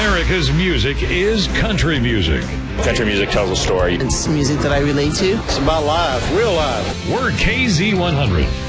America's music is country music. Country music tells a story. It's music that I relate to. It's about life, real life. We're KZ100.